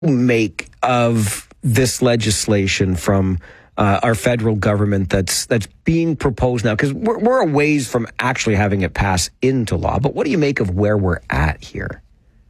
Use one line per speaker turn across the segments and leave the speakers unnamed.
make of this legislation from our federal government that's being proposed now? Because we're a ways from actually having it pass into law. But what do you make of where we're at here?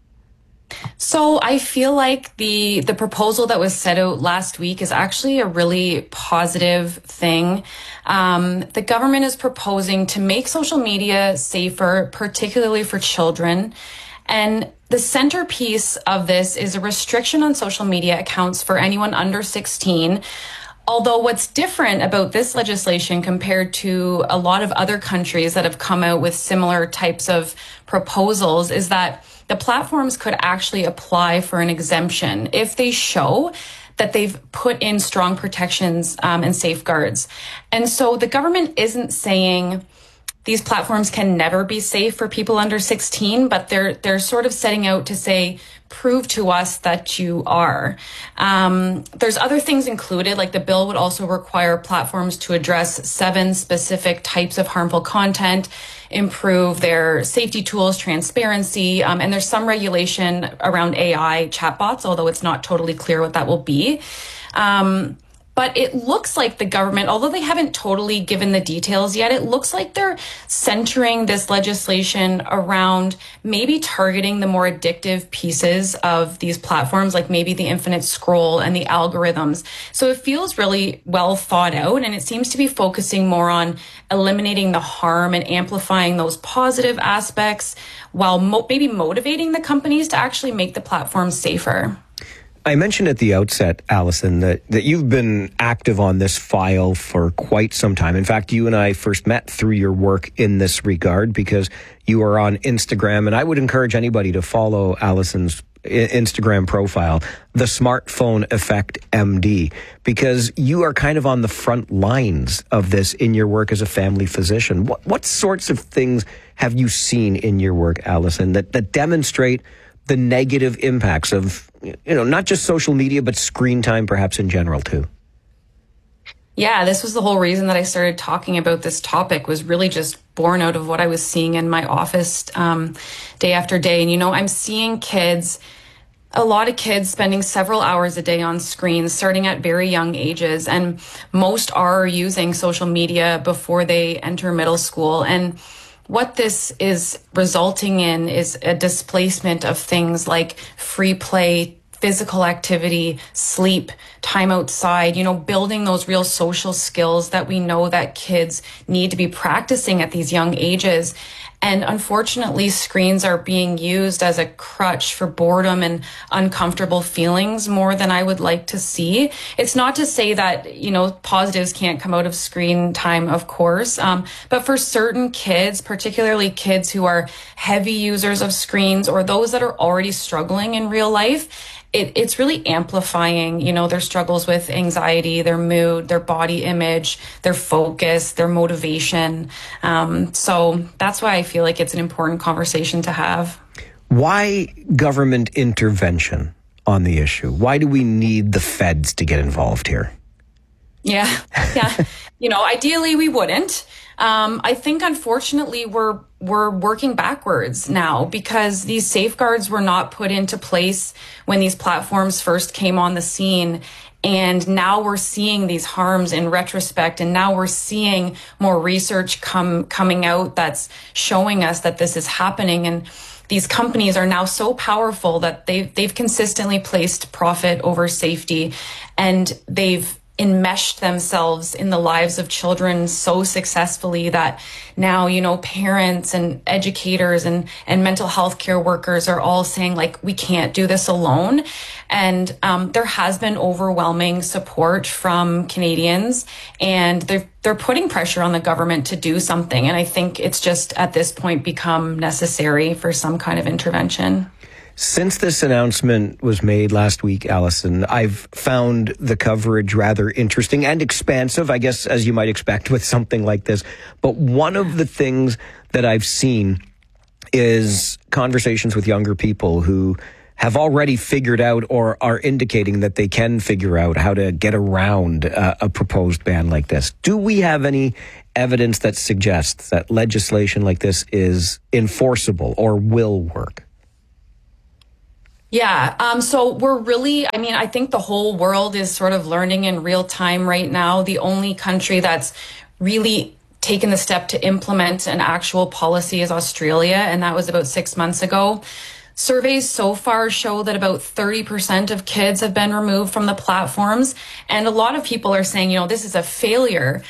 So I feel like the proposal that was set out last week is actually a really positive thing. The government is proposing to make social media safer, particularly for children. And the centerpiece of this is a restriction on social media accounts for anyone under 16. Although what's different about this legislation compared to a lot of other countries that have come out with similar types of proposals is that the platforms could actually apply for an exemption if they show that they've put in strong protections and safeguards. And so the government isn't saying these platforms can never be safe for people under 16, but they're sort of setting out to say, prove to us that you are. There's other things included, like the bill would also require platforms to address 7 specific types of harmful content, improve their safety tools, transparency, and there's some regulation around AI chatbots, although it's not totally clear what that will be. But it looks like the government, although they haven't totally given the details yet, it looks like they're centering this legislation around maybe targeting the more addictive pieces of these platforms, like maybe the infinite scroll and the algorithms. So it feels really well thought out, and it seems to be focusing more on eliminating the harm and amplifying those positive aspects while maybe motivating the companies to actually make the platforms safer.
I mentioned at the outset, Allison, that you've been active on this file for quite some time. In fact, you and I first met through your work in this regard because you are on Instagram, and I would encourage anybody to follow Allison's Instagram profile, The Smartphone Effect MD, because you are kind of on the front lines of this in your work as a family physician. What sorts of things have you seen in your work, Allison, that demonstrate the negative impacts of, not just social media, but screen time perhaps in general too?
Yeah, this was the whole reason that I started talking about this topic, was really just born out of what I was seeing in my office day after day. And, I'm seeing a lot of kids spending several hours a day on screens, starting at very young ages. And most are using social media before they enter middle school. And what this is resulting in is a displacement of things like free play, physical activity, sleep, time outside, building those real social skills that we know that kids need to be practicing at these young ages. And unfortunately, screens are being used as a crutch for boredom and uncomfortable feelings more than I would like to see. It's not to say that, positives can't come out of screen time, of course. But for certain kids, particularly kids who are heavy users of screens or those that are already struggling in real life, it's really amplifying, their struggles with anxiety, their mood, their body image, their focus, their motivation. So that's why I feel like it's an important conversation to have.
Why government intervention on the issue? Why do we need the feds to get involved here?
Yeah. Ideally we wouldn't. I think, unfortunately, we're working backwards now because these safeguards were not put into place when these platforms first came on the scene. And now we're seeing these harms in retrospect. And now we're seeing more research coming out that's showing us that this is happening. And these companies are now so powerful that they've consistently placed profit over safety, and they've enmeshed themselves in the lives of children so successfully that now, parents and educators and mental health care workers are all saying, we can't do this alone. And there has been overwhelming support from Canadians, and they're putting pressure on the government to do something. And I think it's just at this point become necessary for some kind of intervention.
Since this announcement was made last week, Allison, I've found the coverage rather interesting and expansive, I guess, as you might expect with something like this. But one of the things that I've seen is conversations with younger people who have already figured out or are indicating that they can figure out how to get around a proposed ban like this. Do we have any evidence that suggests that legislation like this is enforceable or will work?
Yeah. So we're really, I mean, I think the whole world is sort of learning in real time right now. The only country that's really taken the step to implement an actual policy is Australia, and that was about 6 months ago. Surveys so far show that about 30% of kids have been removed from the platforms. And a lot of people are saying, this is a failure.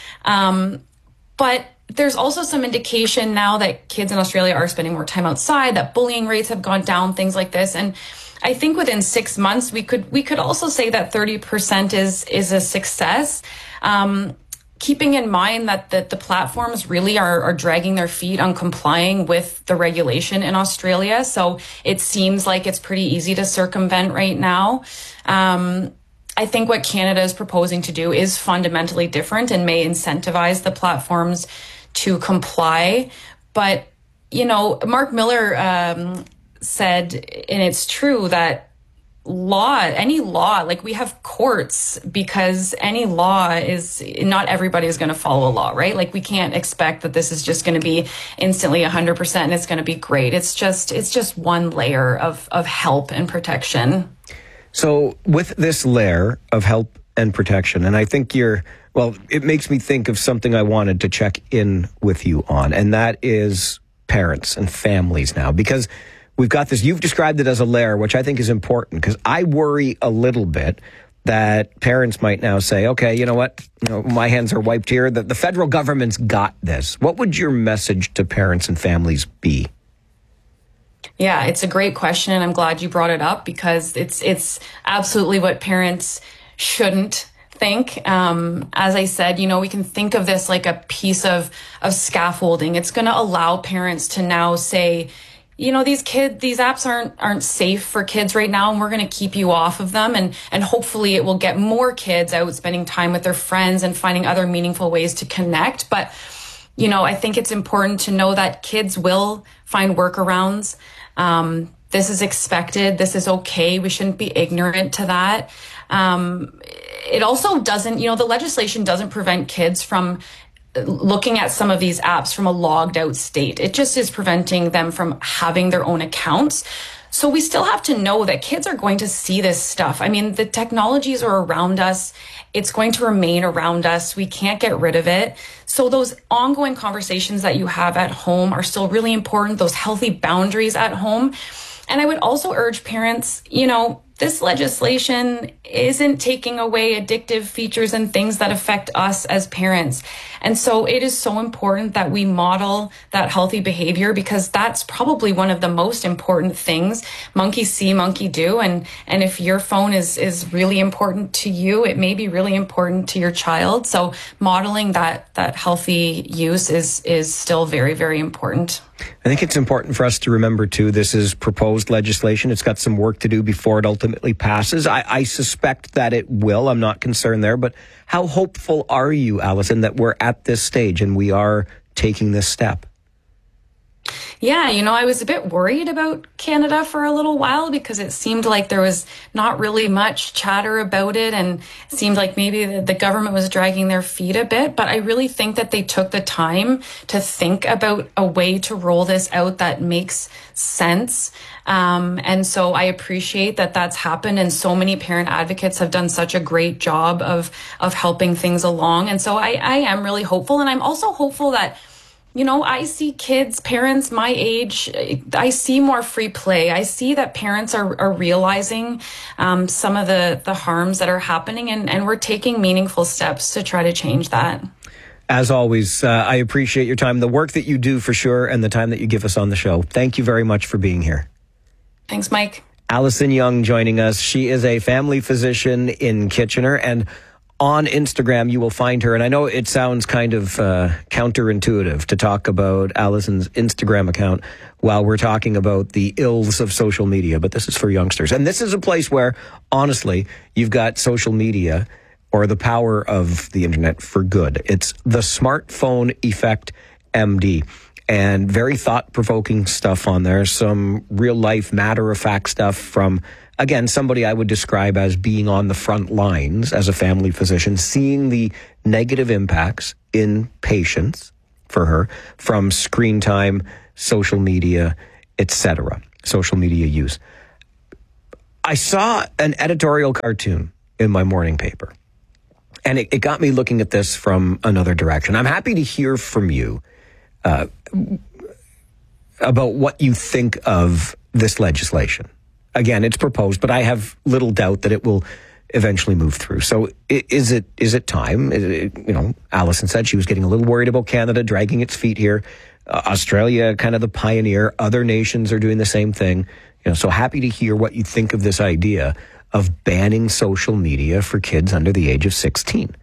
But there's also some indication now that kids in Australia are spending more time outside, that bullying rates have gone down, things like this. And I think within 6 months, we could also say that 30% is a success. Keeping in mind that the platforms really are dragging their feet on complying with the regulation in Australia. So it seems like it's pretty easy to circumvent right now. I think what Canada is proposing to do is fundamentally different and may incentivize the platforms to comply. But, Mark Miller said, and it's true, that any law, like we have courts, because any law is, not everybody is going to follow a law, right? Like we can't expect that this is just going to be instantly 100% and it's going to be great. It's just one layer of help and protection.
So with this layer of help and protection, and I think it makes me think of something I wanted to check in with you on, and that is parents and families now, because we've got this, you've described it as a layer, which I think is important, because I worry a little bit that parents might now say, okay, you know what, my hands are wiped here, the federal government's got this. What would your message to parents and families be?
Yeah, it's a great question, and I'm glad you brought it up, because it's absolutely what parents shouldn't think. As I said, we can think of this like a piece of scaffolding. It's going to allow parents to now say, these apps aren't safe for kids right now, and we're going to keep you off of them. And hopefully it will get more kids out spending time with their friends and finding other meaningful ways to connect. But, I think it's important to know that kids will find workarounds. This is expected. This is okay. We shouldn't be ignorant to that. It also doesn't, the legislation doesn't prevent kids from looking at some of these apps from a logged out state. It just is preventing them from having their own accounts. So we still have to know that kids are going to see this stuff. I mean, the technologies are around us. It's going to remain around us. We can't get rid of it. So those ongoing conversations that you have at home are still really important, those healthy boundaries at home. And I would also urge parents, this legislation isn't taking away addictive features and things that affect us as parents. And so it is so important that we model that healthy behavior, because that's probably one of the most important things. Monkey see, monkey do. And if your phone is really important to you, it may be really important to your child. So modeling that healthy use is still very, very important.
I think it's important for us to remember, too, this is proposed legislation. It's got some work to do before it ultimately passes. I suspect that it will. I'm not concerned there. But how hopeful are you, Alison, that we're at this stage and we are taking this step?
Yeah, I was a bit worried about Canada for a little while, because it seemed like there was not really much chatter about it, and it seemed like maybe the government was dragging their feet a bit. But I really think that they took the time to think about a way to roll this out that makes sense. And so I appreciate that that's happened, and so many parent advocates have done such a great job of helping things along. And so I am really hopeful, and I'm also hopeful that I see kids, parents my age, I see more free play. I see that parents are realizing some of the harms that are happening, and we're taking meaningful steps to try to change that.
As always, I appreciate your time, the work that you do for sure, and the time that you give us on the show. Thank you very much for being here.
Thanks, Mike.
Alison Young joining us. She is a family physician in Kitchener, and on Instagram, you will find her. And I know it sounds kind of counterintuitive to talk about Alison's Instagram account while we're talking about the ills of social media, but this is for youngsters. And this is a place where, honestly, you've got social media or the power of the internet for good. It's the Smartphone Effect MD. And very thought-provoking stuff on there. Some real-life, matter-of-fact stuff from, again, somebody I would describe as being on the front lines as a family physician, seeing the negative impacts in patients for her from screen time, social media, etc., social media use. I saw an editorial cartoon in my morning paper, and it got me looking at this from another direction. I'm happy to hear from you about what you think of this legislation. Again, it's proposed, but I have little doubt that it will eventually move through. So is it time? Alison said she was getting a little worried about Canada dragging its feet here. Australia, kind of the pioneer. Other nations are doing the same thing. So happy to hear what you think of this idea of banning social media for kids under the age of 16.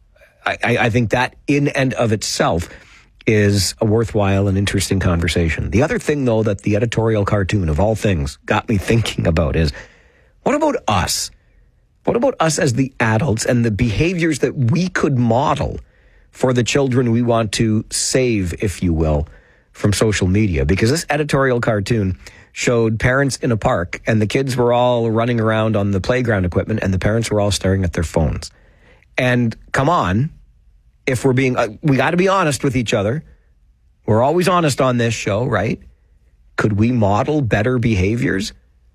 I think that in and of itself is a worthwhile and interesting conversation. The other thing, though, that the editorial cartoon, of all things, got me thinking about is, what about us? What about us as the adults and the behaviors that we could model for the children we want to save, if you will, from social media? Because this editorial cartoon showed parents in a park, and the kids were all running around on the playground equipment, and the parents were all staring at their phones. And come on, if we're being, we got to be honest with each other. We're always honest on this show, right? Could we model better behaviors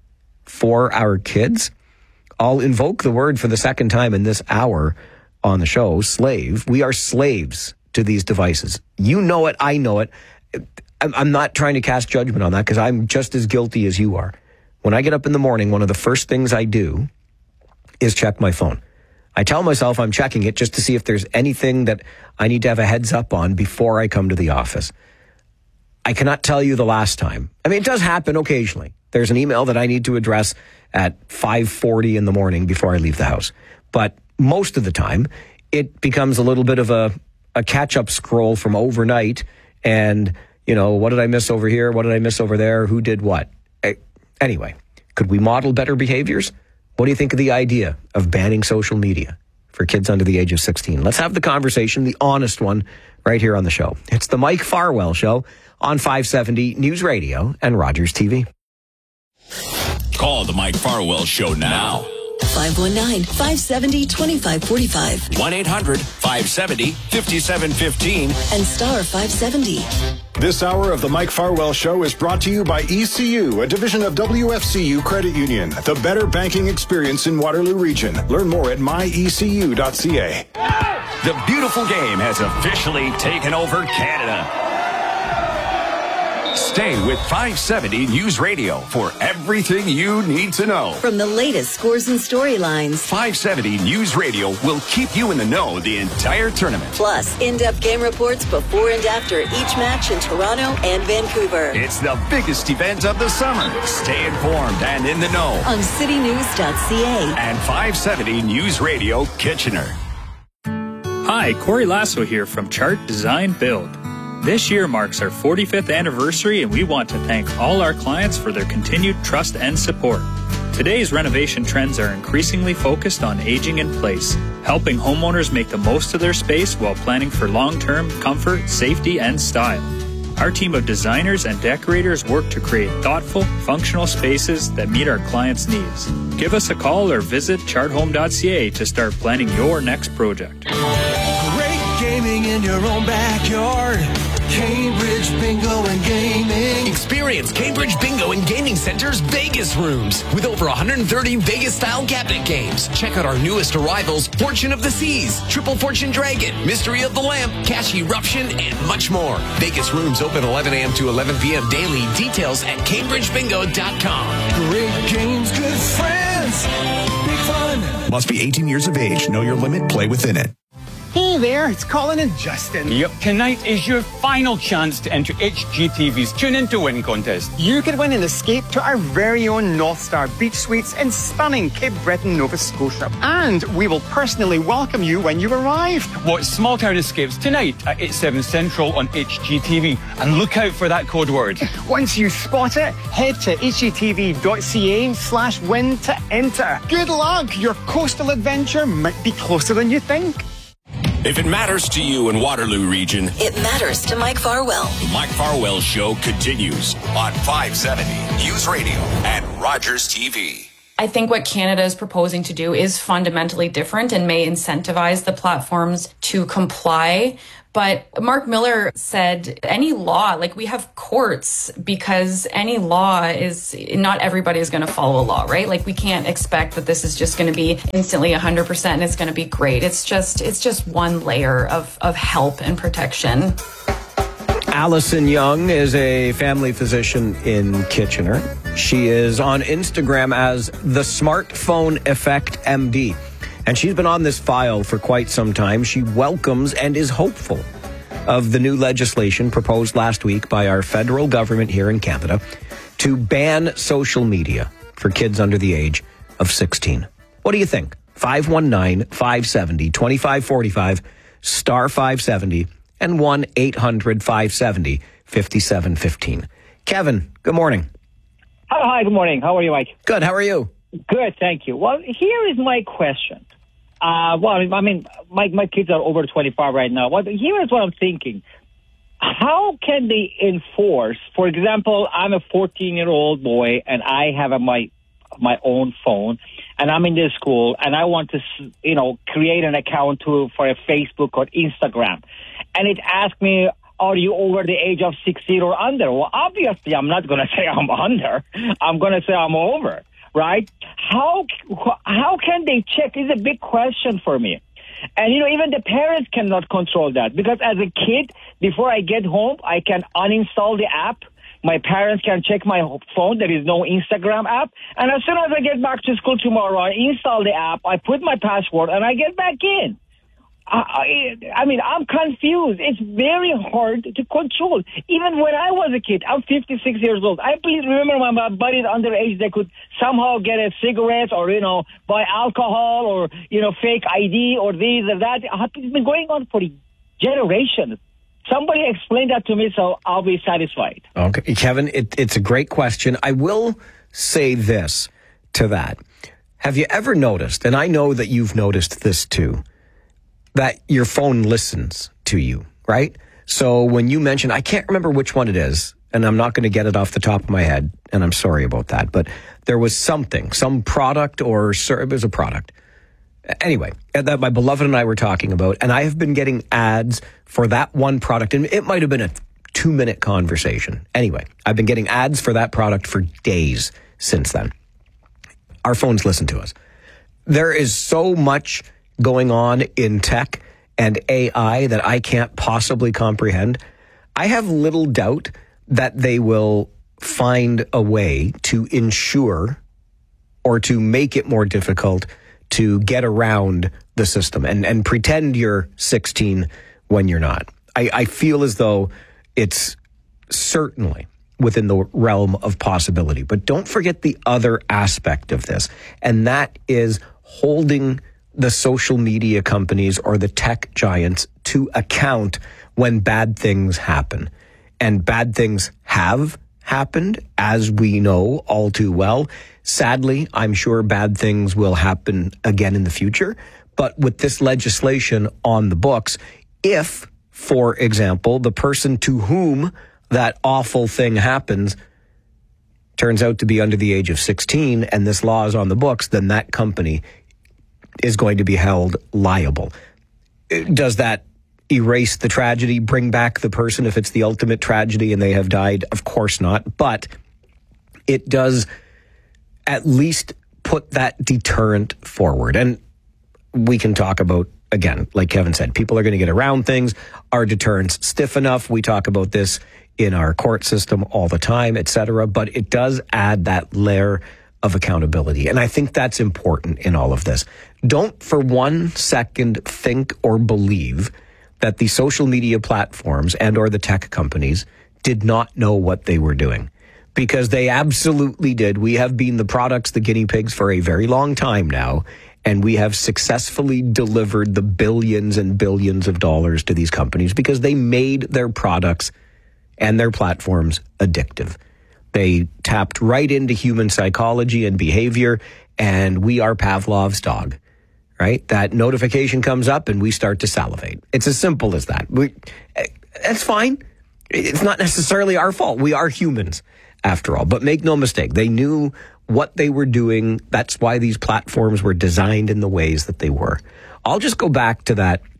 for our kids? I'll invoke the word for the second time in this hour on the show, slave. We are slaves to these devices. You know it. I know it. I'm not trying to cast judgment on that because I'm just as guilty as you are. When I get up in the morning, one of the first things I do is check my phone. I tell myself I'm checking it just to see if there's anything that I need to have a heads up on before I come to the office. I cannot tell you the last time. I mean, it does happen occasionally. There's an email that I need to address at 5:40 in the morning before I leave the house. But most of the time, it becomes a little bit of a catch-up scroll from overnight. And, what did I miss over here? What did I miss over there? Who did what? Anyway, could we model better behaviors? What do you think of the idea of banning social media for kids under the age of 16? Let's have the conversation, the honest one, right here on the show. It's the Mike Farwell Show on 570 News Radio and Rogers TV.
Call the Mike Farwell Show now.
519-570-2545.
1-800-570-5715.
And star 570.
This hour of the Mike Farwell Show is brought to you by ECU, a division of WFCU Credit Union. The better banking experience in Waterloo Region. Learn more at myecu.ca.
The beautiful game has officially taken over Canada. Stay with 570 News Radio for everything you need to know.
From the latest scores and storylines,
570 News Radio will keep you in the know the entire tournament.
Plus, in-depth game reports before and after each match in Toronto and Vancouver.
It's the biggest event of the summer. Stay informed and in the know
on citynews.ca
and 570 News Radio Kitchener.
Hi, Corey Lasso here from Chart Design Build. This year marks our 45th anniversary, and we want to thank all our clients for their continued trust and support. Today's renovation trends are increasingly focused on aging in place, helping homeowners make the most of their space while planning for long-term comfort, safety, and style. Our team of designers and decorators work to create thoughtful, functional spaces that meet our clients' needs. Give us a call or visit charthome.ca to start planning your next project.
Great gaming in your own backyard. Cambridge Bingo and Gaming.
Experience Cambridge Bingo and Gaming Center's Vegas rooms with over 130 Vegas-style cabinet games. Check out our newest arrivals, Fortune of the Seas, Triple Fortune Dragon, Mystery of the Lamp, Cash Eruption, and much more. Vegas rooms open 11 a.m. to 11 p.m. daily. Details at CambridgeBingo.com.
Great games, good friends, big fun.
Must be 18 years of age. Know your limit. Play within it.
Hey there, it's Colin and Justin.
Yep, tonight is your final chance to enter HGTV's Tune In to Win contest.
You could win an escape to our very own North Star Beach Suites in stunning Cape Breton, Nova Scotia. And we will personally welcome you when you arrive.
Watch Small Town Escapes tonight at 8/7 Central on HGTV. And look out for that code word.
Once you spot it, head to hgtv.ca/win to enter. Good luck, your coastal adventure might be closer than you think.
If it matters to you in Waterloo Region,
it matters to Mike Farwell.
The Mike Farwell Show continues on 570 News Radio and Rogers TV.
I think what Canada is proposing to do is fundamentally different and may incentivize the platforms to comply. But Mark Miller said any law, like we have courts because any law is, not everybody is going to follow a law, right? Like we can't expect that this is just going to be instantly 100% and it's going to be great. It's just one layer of help and protection.
Allison Young is a family physician in Kitchener. She is on Instagram as the Smartphone Effect MD. And she's been on this file for quite some time. She welcomes and is hopeful of the new legislation proposed last week by our federal government here in Canada to ban social media for kids under the age of 16. What do you think? 519-570-2545, star 570, and 1-800-570-5715. Kevin, good morning.
Hi, good morning. How are you, Mike?
Good, how are you?
Good, thank you. Well, here is my question. My kids are over 25 right now. Here is what I'm thinking. How can they enforce, for example, I'm a 14-year-old boy and I have my own phone and I'm in this school and I want to, create an account for a Facebook or Instagram. And it asks me, are you over the age of 16 or under? Well, obviously, I'm not going to say I'm under. I'm going to say I'm over, right? How can they check? It's a big question for me. And, even the parents cannot control that because as a kid, before I get home, I can uninstall the app. My parents can check my phone. There is no Instagram app. And as soon as I get back to school tomorrow, I install the app, I put my password, and I get back in. I'm confused. It's very hard to control. Even when I was a kid, I'm 56 years old. I remember my buddies underage, they could somehow get a cigarette or, buy alcohol or, fake ID or this or that. It's been going on for generations. Somebody explain that to me so I'll be satisfied.
Okay, Kevin, it's a great question. I will say this to that. Have you ever noticed, and I know that you've noticed this too, that your phone listens to you, right? So when you mention, I can't remember which one it is, and I'm not going to get it off the top of my head, and I'm sorry about that, but there was some product or it was a product. Anyway, that my beloved and I were talking about, and I have been getting ads for that one product, and it might have been a 2-minute conversation. Anyway, I've been getting ads for that product for days since then. Our phones listen to us. There is so much going on in tech and AI that I can't possibly comprehend. I have little doubt that they will find a way to ensure or to make it more difficult to get around the system and pretend you're 16 when you're not. I feel as though it's certainly within the realm of possibility. But don't forget the other aspect of this, and that is holding the social media companies or the tech giants to account when bad things happen. And bad things have happened, as we know all too well. Sadly, I'm sure bad things will happen again in the future. But with this legislation on the books, if, for example, the person to whom that awful thing happens turns out to be under the age of 16 and this law is on the books, then that company is going to be held liable. Does that erase the tragedy, bring back the person if it's the ultimate tragedy and they have died? Of course not. But it does at least put that deterrent forward. And we can talk about, again, like Kevin said, people are going to get around things. Are deterrents stiff enough? We talk about this in our court system all the time, etc. But it does add that layer of accountability. And I think that's important in all of this. Don't for 1 second think or believe that the social media platforms and or the tech companies did not know what they were doing, because they absolutely did. We have been the products, the guinea pigs for a very long time now, and we have successfully delivered the billions and billions of dollars to these companies because they made their products and their platforms addictive. They tapped right into human psychology and behavior, and we are Pavlov's dog, right? That notification comes up and we start to salivate. It's as simple as that. That's fine. It's not necessarily our fault. We are humans, after all. But make no mistake, they knew what they were doing. That's why these platforms were designed in the ways that they were. I'll just go back to that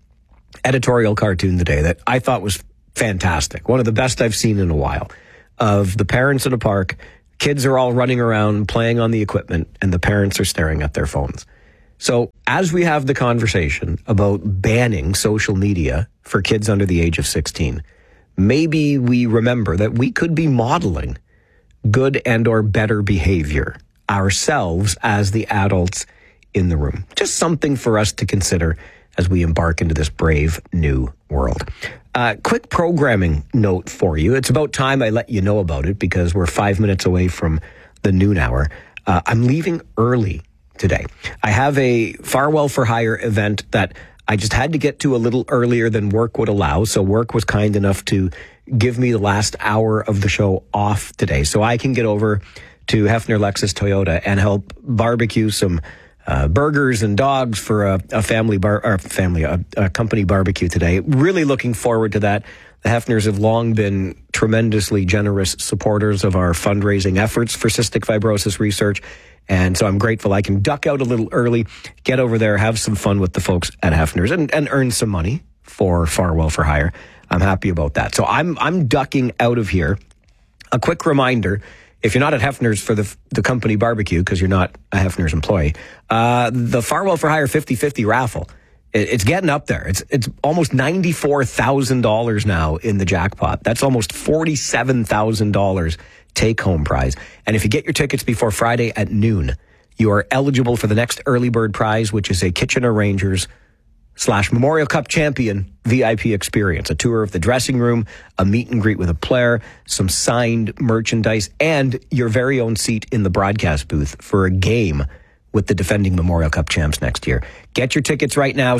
editorial cartoon today that I thought was fantastic. One of the best I've seen in a while, of the parents at a park. Kids are all running around playing on the equipment, and the parents are staring at their phones. So as we have the conversation about banning social media for kids under the age of 16, maybe we remember that we could be modeling good and or better behavior ourselves as the adults in the room. Just something for us to consider as we embark into this brave new world. Quick programming note for you. It's about time I let you know about it because we're 5 minutes away from the noon hour. I'm leaving early today. I have a Farwell for Hire event that I just had to get to a little earlier than work would allow. So work was kind enough to give me the last hour of the show off today so I can get over to Hefner Lexus Toyota and help barbecue some burgers and dogs for a company barbecue today. Really looking forward to that. The Hefners have long been tremendously generous supporters of our fundraising efforts for cystic fibrosis research. And so I'm grateful I can duck out a little early, get over there, have some fun with the folks at Hefner's and earn some money for Farwell for Hire. I'm happy about that. So I'm ducking out of here. A quick reminder, if you're not at Hefner's for the company barbecue, because you're not a Hefner's employee, the Farwell for Hire 50-50 raffle, it's getting up there. It's almost $94,000 now in the jackpot. That's almost $47,000 take-home prize. And if you get your tickets before Friday at noon, you are eligible for the next early bird prize, which is a Kitchener Rangers / Memorial Cup champion VIP experience, a tour of the dressing room, a meet and greet with a player, some signed merchandise, and your very own seat in the broadcast booth for a game with the defending Memorial Cup champs next year. Get your tickets right now,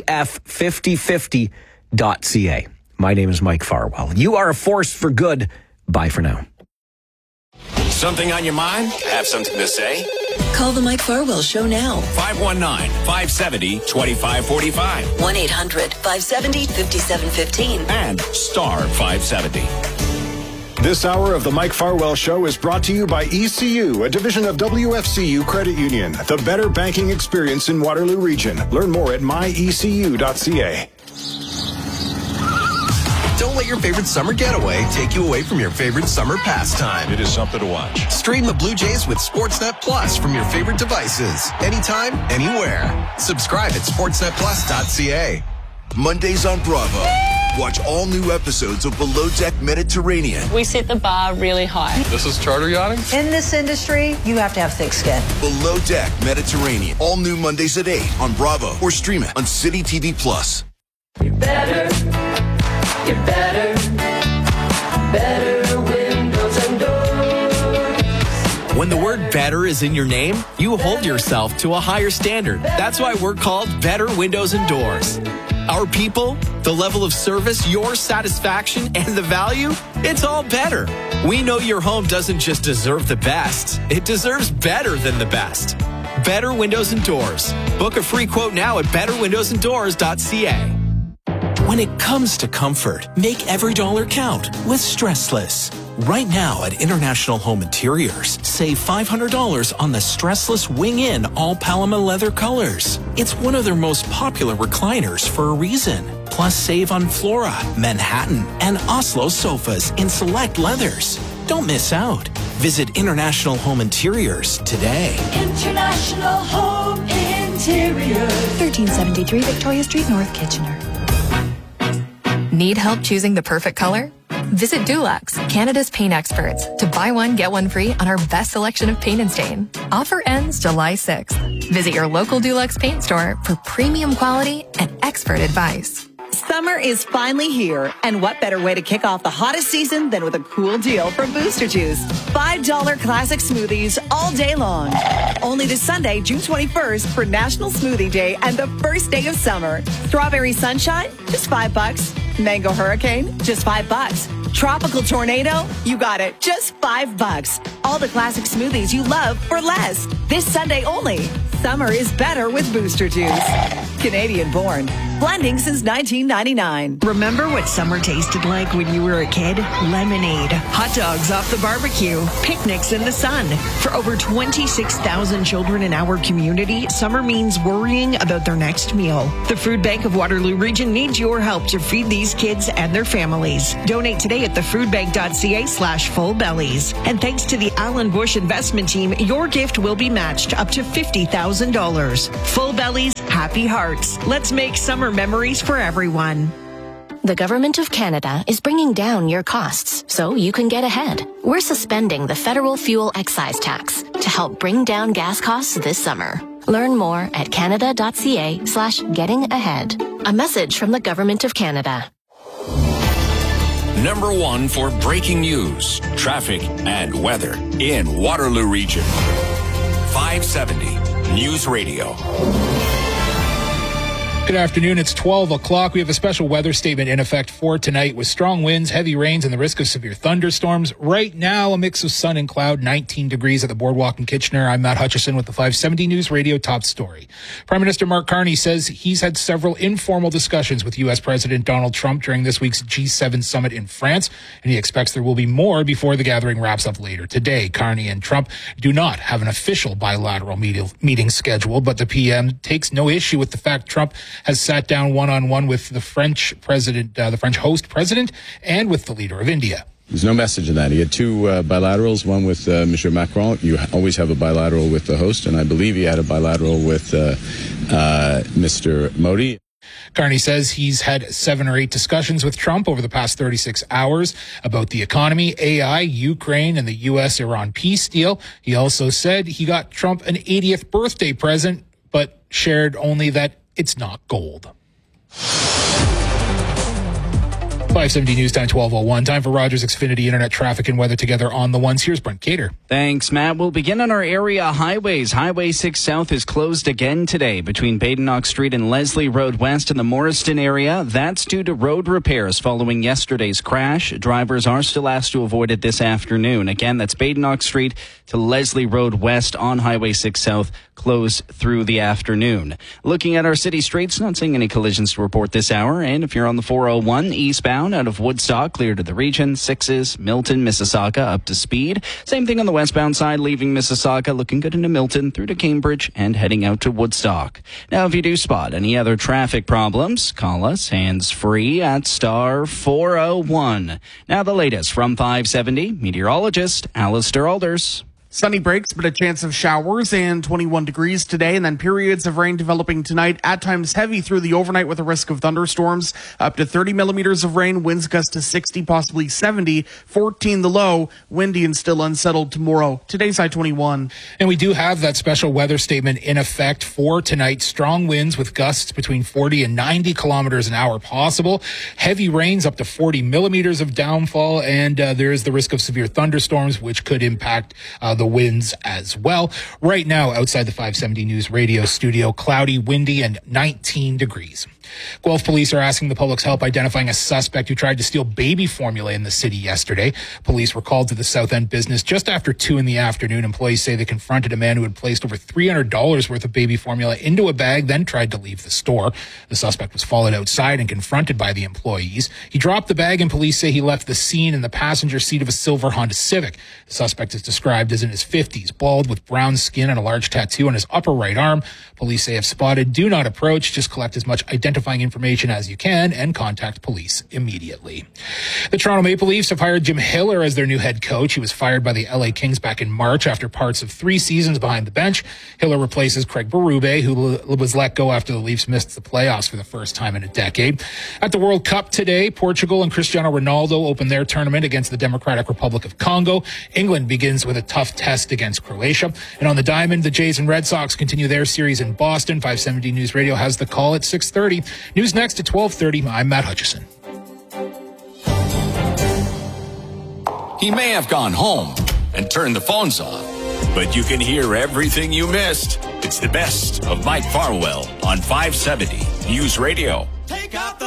cf5050.ca. My name is Mike Farwell. You are a force for good. Bye for now.
Something on your mind? Have something to say?
Call the Mike Farwell Show now.
519-570-2545.
1-800-570-5715.
And star 570.
This hour of the Mike Farwell Show is brought to you by ECU, a division of WFCU Credit Union. The better banking experience in Waterloo Region. Learn more at myecu.ca.
Don't let your favorite summer getaway take you away from your favorite summer pastime.
It is something to watch.
Stream the Blue Jays with Sportsnet Plus from your favorite devices. Anytime, anywhere. Subscribe at sportsnetplus.ca.
Mondays on Bravo. Watch all new episodes of Below Deck Mediterranean.
We set the bar really high.
This is charter yachting?
In this industry, you have to have thick skin.
Below Deck Mediterranean. All new Mondays at 8 on Bravo or stream it on City TV Plus.
You're better windows and doors.
When the word better is in your name, you hold yourself to a higher standard. That's why we're called Better Windows and Doors. Our people, the level of service, your satisfaction, and the value, it's all better. We know your home doesn't just deserve the best, it deserves better than the best. Better Windows and Doors. Book a free quote now at betterwindowsanddoors.ca. When it comes to comfort, make every dollar count with Stressless. Right now at International Home Interiors, save $500 on the Stressless Wing-In all Paloma leather colors. It's one of their most popular recliners for a reason. Plus save on Flora, Manhattan, and Oslo sofas in select leathers. Don't miss out. Visit International Home Interiors today.
International Home Interiors.
1373 Victoria Street, North Kitchener. Need help choosing the perfect color? Visit Dulux, Canada's paint experts, to buy one, get one free on our best selection of paint and stain. Offer ends July 6th. Visit your local Dulux paint store for premium quality and expert advice.
Summer is finally here, and what better way to kick off the hottest season than with a cool deal from Booster Juice. $5 classic smoothies all day long. Only this Sunday, June 21st, for National Smoothie Day and the first day of summer. Strawberry Sunshine, just $5. Mango Hurricane, just $5. Tropical Tornado, you got it, just $5. All the classic smoothies you love for less. This Sunday only. Summer is better with Booster Juice. Canadian born. blending since 1999.
Remember what summer tasted like when you were a kid? Lemonade, hot dogs off the barbecue, picnics in the sun. For over 26,000 children in our community, summer means worrying about their next meal. The Food Bank of Waterloo Region needs your help to feed these kids and their families. Donate today at thefoodbank.ca/fullbellies. And thanks to the Alan Bush Investment Team, your gift will be matched up to $50,000. Full Bellies, happy hearts. Let's make summer memories for everyone.
The Government of Canada is bringing down your costs so you can get ahead. We're suspending the federal fuel excise tax to help bring down gas costs this summer. Learn more at canada.ca/getting-ahead. A message from the Government of Canada.
Number 1 for breaking news, traffic, and weather in Waterloo Region. 570 News Radio.
Good afternoon. It's 12 o'clock. We have a special weather statement in effect for tonight with strong winds, heavy rains, and the risk of severe thunderstorms. Right now, a mix of sun and cloud, 19 degrees at the Boardwalk in Kitchener. I'm Matt Hutchison with the 570 News Radio top story. Prime Minister Mark Carney says he's had several informal discussions with U.S. President Donald Trump during this week's G7 summit in France, and he expects there will be more before the gathering wraps up later today. Carney and Trump do not have an official bilateral meeting scheduled, but the PM takes no issue with the fact Trump has sat down one-on-one with the French president, the French host president, and with the leader of India.
There's no message in that. He had two bilaterals, one with Monsieur Macron. You always have a bilateral with the host, and I believe he had a bilateral with Mr. Modi.
Carney says he's had 7 or 8 discussions with Trump over the past 36 hours about the economy, AI, Ukraine, and the U.S.-Iran peace deal. He also said he got Trump an 80th birthday present, but shared only that it's not gold. 570 News Time, 12:01. Time for Rogers Xfinity Internet traffic and weather together on the ones. Here's Brent Cater.
Thanks, Matt. We'll begin on our area highways. Highway 6 South is closed again today between Badenoch Street and Leslie Road West in the Morriston area. That's due to road repairs following yesterday's crash. Drivers are still asked to avoid it this afternoon. Again, that's Badenoch Street to Leslie Road West on Highway 6 South, closed through the afternoon. Looking at our city streets, not seeing any collisions to report this hour. And if you're on the 401 eastbound out of Woodstock, clear to the region. 6s, Milton, Mississauga, up to speed. Same thing on the westbound side, leaving Mississauga, looking good into Milton, through to Cambridge, and heading out to Woodstock. Now, if you do spot any other traffic problems, call us hands-free at star 401. Now, the latest from 570, meteorologist Alistair Alders.
Sunny breaks, but a chance of showers and 21 degrees today, and then periods of rain developing tonight, at times heavy through the overnight with a risk of thunderstorms, up to 30 millimeters of rain, winds gust to 60, possibly 70, 14 the low, windy and still unsettled tomorrow. Today's high 21.
And we do have that special weather statement in effect for tonight. Strong winds with gusts between 40 and 90 kilometers an hour possible. Heavy rains up to 40 millimeters of downfall, and there is the risk of severe thunderstorms, which could impact the winds as well. Right now, outside the 570 News Radio studio, cloudy, windy, and 19 degrees. Guelph police are asking the public's help identifying a suspect who tried to steal baby formula in the city yesterday. Police were called to the South End business just after 2 in the afternoon. Employees say they confronted a man who had placed over $300 worth of baby formula into a bag, then tried to leave the store. The suspect was followed outside and confronted by the employees. He dropped the bag, and police say he left the scene in the passenger seat of a silver Honda Civic. The suspect is described as in his 50s, bald with brown skin and a large tattoo on his upper right arm. Police say if spotted, do not approach. Just collect as much identifying information as you can and contact police immediately. The Toronto Maple Leafs have hired Jim Hiller as their new head coach. He was fired by the LA Kings back in March after parts of 3 seasons behind the bench. Hiller replaces Craig Berube, who was let go after the Leafs missed the playoffs for the first time in a decade. At the World Cup today, Portugal and Cristiano Ronaldo open their tournament against the Democratic Republic of Congo. England begins with a tough test against Croatia. And on the diamond, the Jays and Red Sox continue their series in Boston. 570 News Radio has the call at 6:30. News next at 12:30. I'm Matt Hutchison.
He may have gone home and turned the phones off, but you can hear everything you missed. It's the best of Mike Farwell on 570 News Radio.